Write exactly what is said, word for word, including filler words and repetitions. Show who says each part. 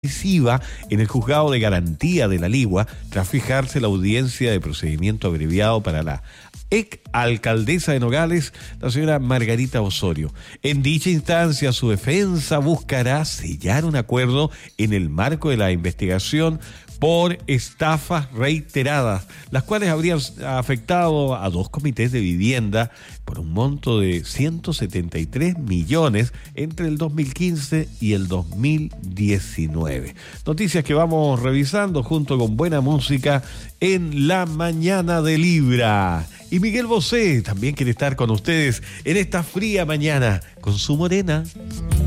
Speaker 1: decisiva en el juzgado de garantía de la Ligua tras fijarse la audiencia de procedimiento abreviado para la ex alcaldesa de Nogales, la señora Margarita Osorio. En dicha instancia, su defensa buscará sellar un acuerdo en el marco de la investigación por estafas reiteradas, las cuales habrían afectado a dos comités de vivienda por un monto de ciento setenta y tres millones entre el dos mil quince y el dos mil diecinueve. Noticias que vamos revisando junto con buena música en la mañana de Libra. Y Miguel Bosé también quiere estar con ustedes en esta fría mañana con su morena.